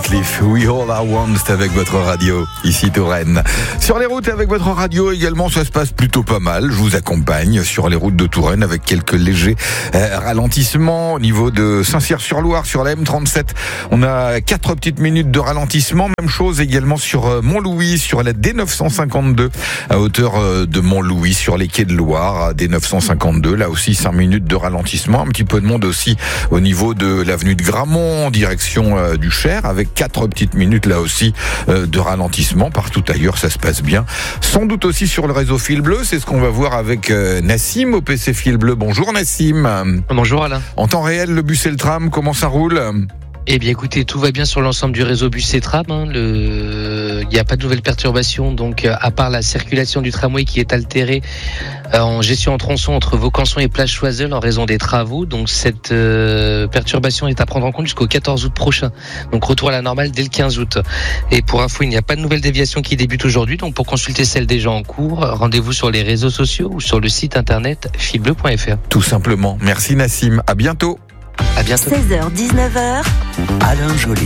Wycliffe, We All Are One, c'est avec votre radio, ici Touraine. Sur les routes avec votre radio également, ça se passe plutôt pas mal. Je vous accompagne sur les routes de Touraine avec quelques légers ralentissements. Au niveau de Saint-Cyr-sur-Loire, sur la M37, on a 4 petites minutes de ralentissement. Même chose également sur Montlouis, sur la D952, à hauteur de Montlouis, sur les quais de Loire, à D952. Là aussi, 5 minutes de ralentissement. Un petit peu de monde aussi au niveau de l'avenue de Gramont, en direction du Cher, avec 4 petites minutes là aussi de ralentissement. Partout ailleurs, ça se passe bien. Sans doute aussi sur le réseau Fil Bleu, c'est ce qu'on va voir avec Nassim au PC Fil Bleu. Bonjour Nassim. Bonjour Alain. En temps réel, le bus et le tram, comment ça roule ? Eh bien écoutez, tout va bien sur l'ensemble du réseau bus et tram. Il n'y a pas de nouvelles perturbations, donc à part la circulation du tramway qui est altérée en gestion en tronçon entre Vaucanson et Plage Choiseul en raison des travaux. Donc cette perturbation est à prendre en compte jusqu'au 14 août prochain. Donc retour à la normale dès le 15 août. Et pour info, il n'y a pas de nouvelles déviations qui débutent aujourd'hui. Donc pour consulter celles déjà en cours, rendez-vous sur les réseaux sociaux ou sur le site internet filbleu.fr. Tout simplement. Merci Nassim. À bientôt. À bientôt. 16h, 19h. Alain Joly.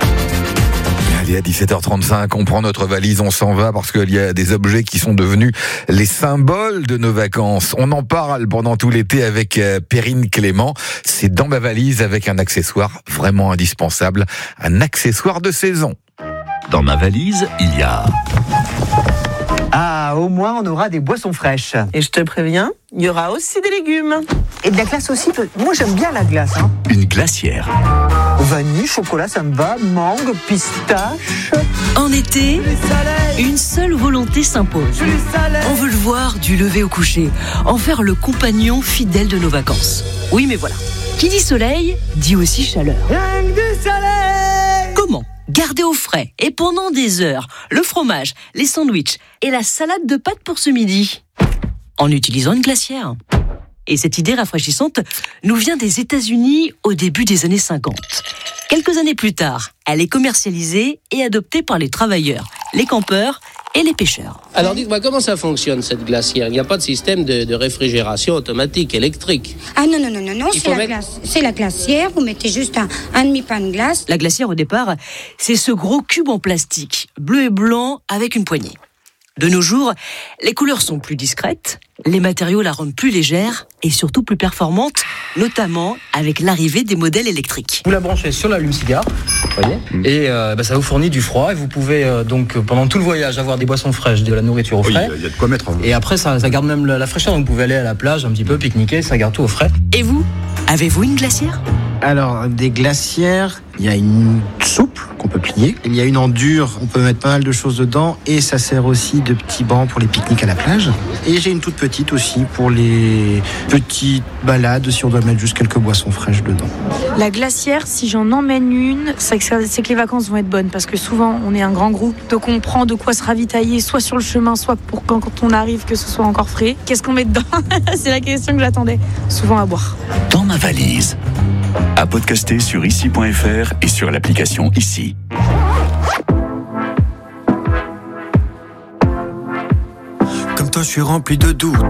Allez, à 17h35, on prend notre valise, on s'en va parce qu'il y a des objets qui sont devenus les symboles de nos vacances. On en parle pendant tout l'été avec Perrine Clément. C'est dans ma valise avec un accessoire vraiment indispensable, un accessoire de saison. Dans ma valise, il y a... Ah, au moins on aura des boissons fraîches. Et je te préviens, il y aura aussi des légumes. Et de la glace aussi. Moi j'aime bien la glace. Une glacière. Vanille, chocolat, ça me va. Mangue, pistache. En été, une seule volonté s'impose. On veut le voir du lever au coucher, en faire le compagnon fidèle de nos vacances. Oui, mais voilà. Qui dit soleil, dit aussi chaleur. Rien que du soleil. Comment garder au frais et pendant des heures le fromage, les sandwichs et la salade de pâtes pour ce midi ? En utilisant une glacière. Et cette idée rafraîchissante nous vient des États-Unis au début des années 50. Quelques années plus tard, elle est commercialisée et adoptée par les travailleurs, les campeurs et les pêcheurs. Alors dites-moi, comment ça fonctionne cette glacière ? Il n'y a pas de système de réfrigération automatique, électrique ? Ah non, c'est la glacière, vous mettez juste un demi-pain de glace. La glacière au départ, c'est ce gros cube en plastique, bleu et blanc avec une poignée. De nos jours, les couleurs sont plus discrètes, les matériaux la rendent plus légère et surtout plus performante, notamment avec l'arrivée des modèles électriques. Vous la branchez sur l'allume-cigare, voyez, et ça vous fournit du froid et vous pouvez donc pendant tout le voyage avoir des boissons fraîches, de la nourriture au frais. Oui, il y a de quoi mettre. Et après ça garde même la fraîcheur, donc vous pouvez aller à la plage un petit peu pique-niquer, ça garde tout au frais. Et vous, avez-vous une glacière ? Alors, des glacières, il y a une souple qu'on peut plier. Il y a une en dur, on peut mettre pas mal de choses dedans. Et ça sert aussi de petits bancs pour les pique-niques à la plage. Et j'ai une toute petite aussi pour les petites balades, si on doit mettre juste quelques boissons fraîches dedans. La glacière, si j'en emmène une, c'est que les vacances vont être bonnes. Parce que souvent, on est un grand groupe. Donc on prend de quoi se ravitailler, soit sur le chemin, soit pour quand on arrive, que ce soit encore frais. Qu'est-ce qu'on met dedans ? C'est la question que j'attendais. Souvent à boire. Dans ma valise. À podcaster sur ici.fr et sur l'application Ici. Comme toi, je suis rempli de doutes.